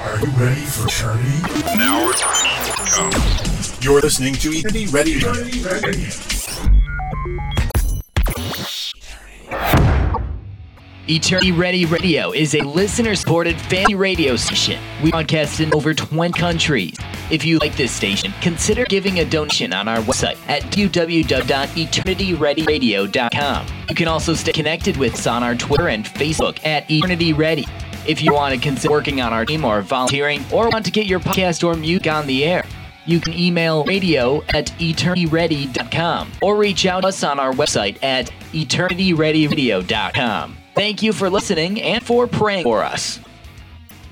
Are you ready for eternity? Now it's time to come. You're listening to Eternity Ready. Eternity Ready Radio is a listener-supported family radio station. We broadcast in over 20 countries. If you like this station, consider giving a donation on our website at www.eternityreadyradio.com. You can also stay connected with us on our Twitter and Facebook at Eternity Ready. If you want to consider working on our team or volunteering, or want to get your podcast or music on the air, you can email radio@eternityready.com or reach out to us on our website at eternityreadyradio.com. Thank you for listening and for praying for us.